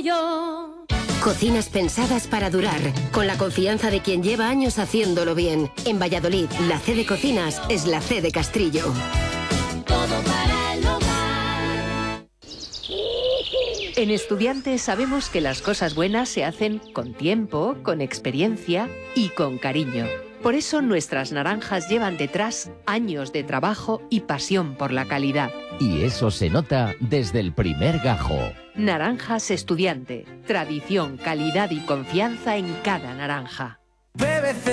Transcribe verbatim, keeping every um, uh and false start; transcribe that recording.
Castillo. Cocinas pensadas para durar, con la confianza de quien lleva años haciéndolo bien. En Valladolid, la C de Cocinas es la C de Castrillo. Todo para el hogar. En Estudiantes sabemos que las cosas buenas se hacen con tiempo, con experiencia y con cariño. Por eso nuestras naranjas llevan detrás años de trabajo y pasión por la calidad. Y eso se nota desde el primer gajo. Naranjas Estudiante. Tradición, calidad y confianza en cada naranja. B B C